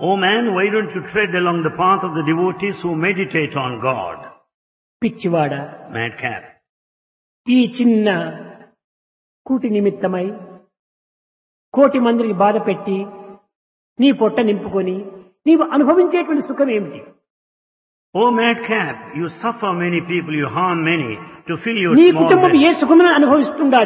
O man, why don't you tread along the path of the devotees who meditate on God? పిచ్చివాడ, Madcap. ఈ చిన్న కూటి నిమిత్తమై కోటి మందికి బాధ పెట్టి నీ పొట్ట నింపుకొని నీవు అనుభవించేటువంటి సుఖం ఏమిటి? O madcap, you suffer many people, you harm many to fill your నీ small కుటుంబం belly. ఏ సుఖమును అనుభవిస్తుందా?